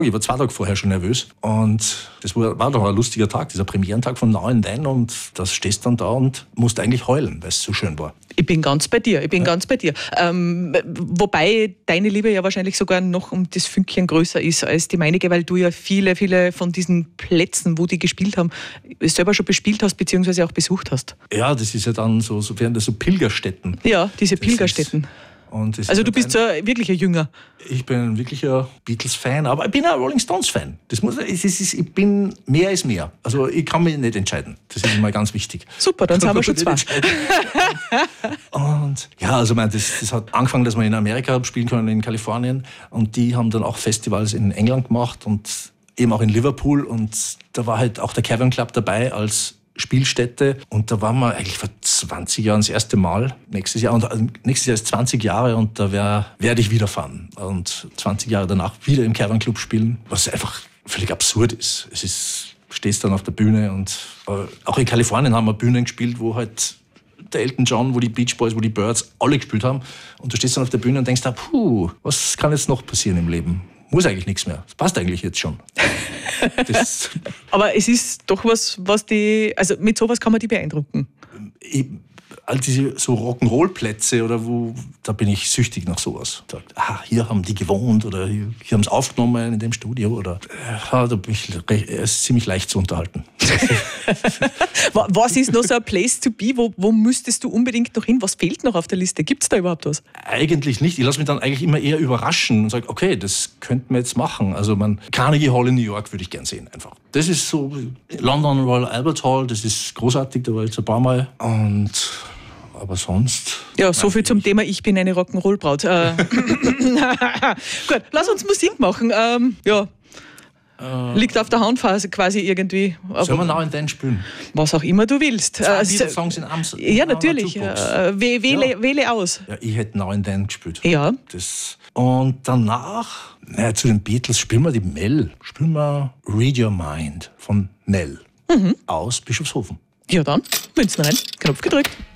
Ich war 2 Tage vorher schon nervös und das war doch ein lustiger Tag, dieser Premierentag von Now and Then, und da stehst du dann da und musst eigentlich heulen, weil es so schön war. Ich bin ganz bei dir, wobei deine Liebe ja wahrscheinlich sogar noch um das Fünkchen größer ist als die meinige, weil du ja viele, viele von diesen Plätzen, wo die gespielt haben, selber schon bespielt hast, beziehungsweise auch besucht hast. Ja, das ist ja dann so wären das so Pilgerstätten. Ja, diese Pilgerstätten. Also du bist ja wirklich ein Jünger. Ich bin ein wirklicher Beatles-Fan, aber ich bin ein Rolling Stones-Fan. Ich bin mehr als mehr. Also ich kann mich nicht entscheiden. Das ist mal ganz wichtig. Super, dann sind wir schon 2. Und ja, also das hat angefangen, dass wir in Amerika spielen können, in Kalifornien. Und die haben dann auch Festivals in England gemacht und eben auch in Liverpool. Und da war halt auch der Cavern Club dabei als Spielstätte, und da waren wir eigentlich vor 20 Jahren das erste Mal. Nächstes Jahr ist 20 Jahre, und da werde ich wieder fahren und 20 Jahre danach wieder im Cavern Club spielen, was einfach völlig absurd ist. Stehst dann auf der Bühne, und auch in Kalifornien haben wir Bühnen gespielt, wo halt der Elton John, wo die Beach Boys, wo die Birds alle gespielt haben, und du stehst dann auf der Bühne und denkst, was kann jetzt noch passieren im Leben? Muss eigentlich nichts mehr. Das passt eigentlich jetzt schon. Aber es ist doch was also mit sowas kann man die beeindrucken. All diese so Rock'n'Roll-Plätze, da bin ich süchtig nach sowas. Hier haben die gewohnt, oder hier haben sie aufgenommen in dem Studio, oder da bin ich ziemlich leicht zu unterhalten. Was ist noch so ein Place to be? Wo müsstest du unbedingt noch hin? Was fehlt noch auf der Liste? Gibt es da überhaupt was? Eigentlich nicht. Ich lasse mich dann eigentlich immer eher überraschen und sage, okay, das könnten wir jetzt machen. Also Carnegie Hall in New York würde ich gern sehen einfach. Das ist so, London Royal Albert Hall, das ist großartig, da war ich jetzt ein paar Mal. Aber sonst... Ja, so viel zum Thema, ich bin eine Rock'n'Roll-Braut. Gut, lass uns Musik machen. Liegt auf der Hand quasi irgendwie. Sollen wir Now and Then spielen? Was auch immer du willst. Beatles-Songs in Amsterdam. Ja, natürlich. Wähle aus. Ja, ich hätte Now and Then gespielt. Ja. Und danach, zu den Beatles spielen wir die Mel. Spielen wir Read Your Mind von Mel aus Bischofshofen. Ja dann, Münzen rein, Knopf gedrückt.